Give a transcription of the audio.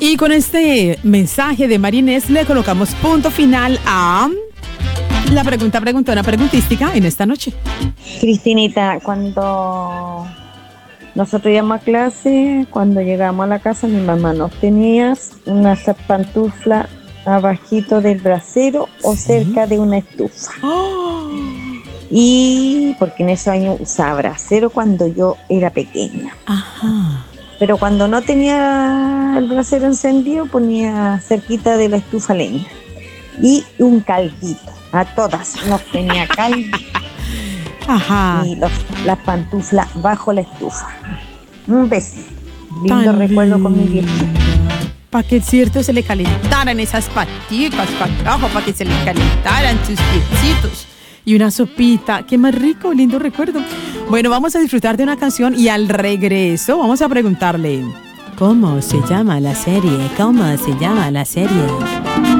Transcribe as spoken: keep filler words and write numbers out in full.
Y con este mensaje de María Inés le colocamos punto final a la pregunta preguntona preguntística en esta noche. Cristinita, cuando nosotros íbamos a clase, cuando llegamos a la casa, mi mamá nos tenía una pantufla abajito del brasero o ¿Sí? cerca de una estufa. Oh. Y porque en esos años usaba brasero cuando yo era pequeña. Ajá. Pero cuando no tenía el brasero encendido, ponía cerquita de la estufa leña. Y un caldito. A todas nos tenía caldito. Ajá. Y los, las pantuflas bajo la estufa. Un besito. Lindo Tan recuerdo con mi viejita. Para que cierto se le calentaran esas paticas para abajo, para que se le calentaran sus piecitos. Y una sopita, qué más rico, lindo recuerdo. Bueno, vamos a disfrutar de una canción y al regreso vamos a preguntarle ¿cómo se llama la serie? ¿Cómo se llama la serie?